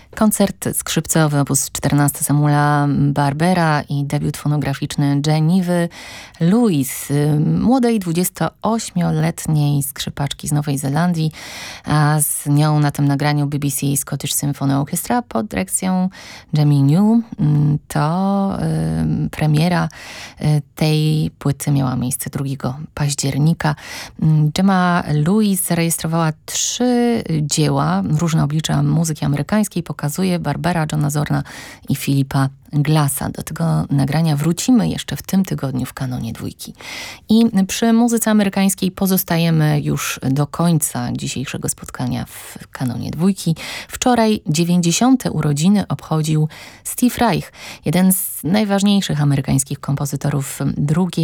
Koncert skrzypcowy op. 14 Samuela Barbera i debiut fonograficzny Genevy Lewis, młodej 28-letniej skrzypaczki z Nowej Zelandii, a z nią na tym nagraniu BBC Scottish Symphony Orchestra pod dyrekcją Jamie New. To premiera tej płyty miała miejsce 2 października. Gemma Lewis zarejestrowała 3 dzieła, różne oblicza muzyki amerykańskiej, pokazuje Barbera, Johna Zorna i Philipa Glassa. Do tego nagrania wrócimy jeszcze w tym tygodniu w Kanonie Dwójki. I przy muzyce amerykańskiej pozostajemy już do końca dzisiejszego spotkania w Kanonie Dwójki. Wczoraj 90. urodziny obchodził Steve Reich, jeden z najważniejszych amerykańskich kompozytorów drugiej